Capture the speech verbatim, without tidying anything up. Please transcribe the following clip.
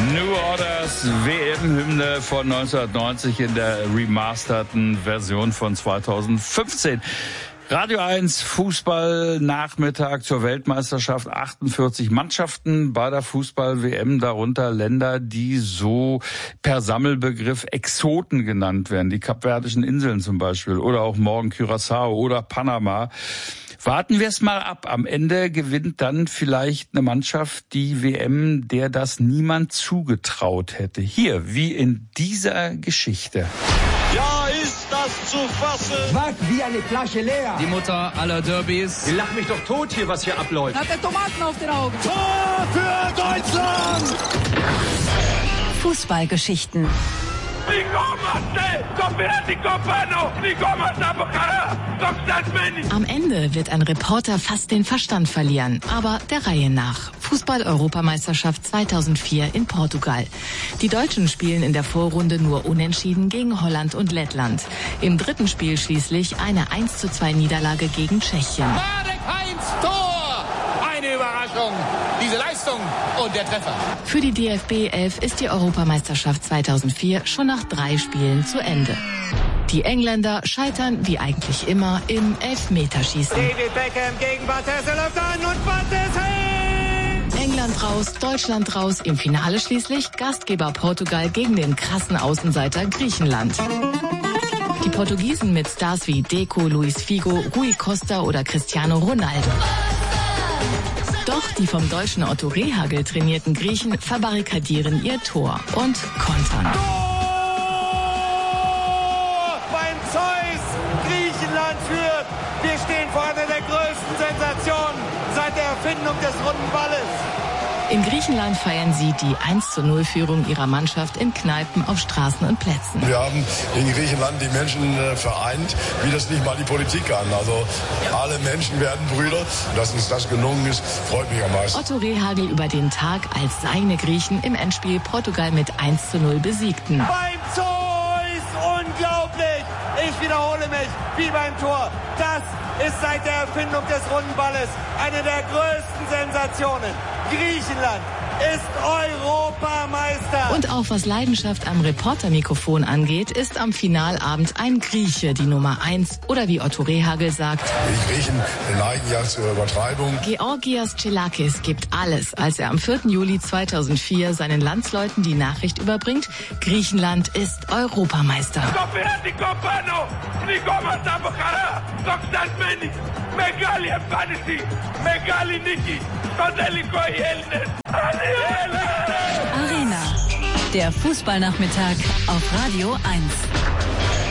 New Orders W M-Hymne von neunzehnhundertneunzig in der remasterten Version von zweitausendfünfzehn. Radio eins Fußball-Nachmittag zur Weltmeisterschaft. achtundvierzig Mannschaften bei der Fußball-W M, darunter Länder, die so per Sammelbegriff Exoten genannt werden. Die Kapverdischen Inseln zum Beispiel oder auch morgen Curaçao oder Panama. Warten wir es mal ab. Am Ende gewinnt dann vielleicht eine Mannschaft die W M, der das niemand zugetraut hätte. Hier, wie in dieser Geschichte. Ja, ist das zu fassen? Schwach wie eine Flasche leer. Die Mutter aller Derbys. Ich lach mich doch tot hier, was hier abläuft. Hat der Tomaten auf den Augen. Tor für Deutschland! Fußballgeschichten. Am Ende wird ein Reporter fast den Verstand verlieren, aber der Reihe nach. Fußball-Europameisterschaft zweitausendvier in Portugal. Die Deutschen spielen in der Vorrunde nur unentschieden gegen Holland und Lettland. Im dritten Spiel schließlich eine eins zu zwei Niederlage gegen Tschechien. Marek Heinz, Tor! Eine Überraschung. Diese Leistung und der Treffer. Für die D F B elf ist die Europameisterschaft zweitausendvier schon nach drei Spielen zu Ende. Die Engländer scheitern wie eigentlich immer im Elfmeterschießen. David Beckham gegen Barthez, er läuft an und Barthez hält! England raus, Deutschland raus, im Finale schließlich Gastgeber Portugal gegen den krassen Außenseiter Griechenland. Die Portugiesen mit Stars wie Deco, Luis Figo, Rui Costa oder Cristiano Ronaldo. Doch die vom deutschen Otto Rehhagel trainierten Griechen verbarrikadieren ihr Tor und kontern. Tor beim Zeus! Griechenland führt! Wir stehen vor einer der größten Sensationen seit der Erfindung des runden Balles. In Griechenland feiern sie die eins zu null Führung ihrer Mannschaft in Kneipen, auf Straßen und Plätzen. Wir haben in Griechenland die Menschen äh, vereint, wie das nicht mal die Politik kann. Also alle Menschen werden Brüder. Dass uns das gelungen ist, freut mich am meisten. Otto Rehhagel über den Tag, als seine Griechen im Endspiel Portugal mit eins zu null besiegten. Beim Zeus! Unglaublich! Ich wiederhole mich, wie beim Tor. Das ist seit der Erfindung des runden Balles eine der größten Sensationen. Griechenland ist Europameister. Und auch was Leidenschaft am Reportermikrofon angeht, ist am Finalabend ein Grieche die Nummer eins. Oder wie Otto Rehhagel sagt, Die Griechen neigen ja zur Übertreibung. Georgios Tselakis gibt alles, als er am vierten Juli zweitausendvier seinen Landsleuten die Nachricht überbringt, Griechenland ist Europameister. Arena, der Fußballnachmittag auf Radio eins.